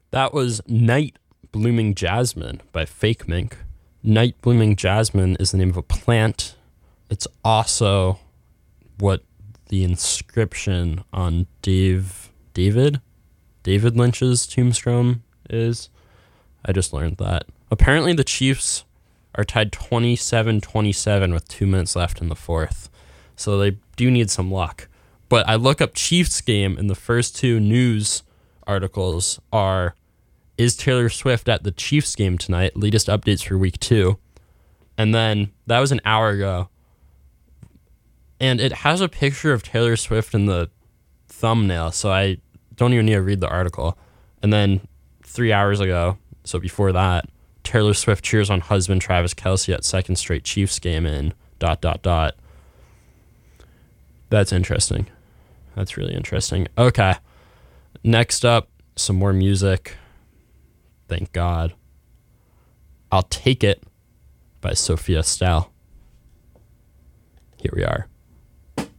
That was Night Blooming Jasmine by Fake Mink. Night Blooming Jasmine is the name of a plant. It's also what the inscription on David Lynch's tombstone is. I just learned that. Apparently the Chiefs are tied 27-27 with 2 minutes left in the fourth. So they do need some luck. But I look up Chiefs game, and the first two news articles are, is Taylor Swift at the Chiefs game tonight? Latest updates for week 2. And then that was an hour ago. And it has a picture of Taylor Swift in the thumbnail, so I don't even need to read the article. And then 3 hours ago, so before that, Taylor Swift cheers on husband Travis Kelce at second straight Chiefs game in ... That's interesting. That's really interesting. Okay. Next up, some more music. Thank God. I'll Take It by Sophia Stell. Here we are.